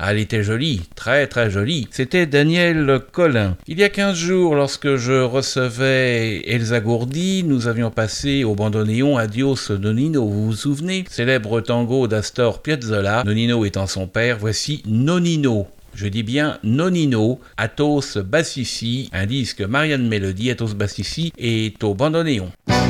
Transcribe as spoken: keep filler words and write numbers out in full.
Ah, elle était jolie, très très jolie. C'était Danielle Colin. Il y a quinze jours, lorsque je recevais Elsa Gourdi, nous avions passé au bandoneon Adios Nonino, vous vous souvenez? Célèbre tango d'Astor Piazzolla, Nonino étant son père, voici Nonino. Je dis bien Nonino, Athos Bassissi, un disque Marianne Mélodie, Athos Bassissi est au bandoneon.